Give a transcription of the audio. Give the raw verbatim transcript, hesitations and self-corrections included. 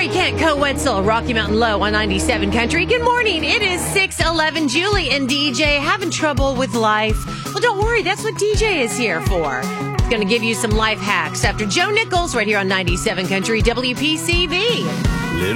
Corey Kent, Co Wetzel, Rocky Mountain Low on ninety-seven Country. Good morning. It is six eleven. Julie and D J having trouble with life. Well, don't worry. That's what D J is here for. He's going to give you some life hacks after Joe Nichols right here on ninety-seven Country W P C V.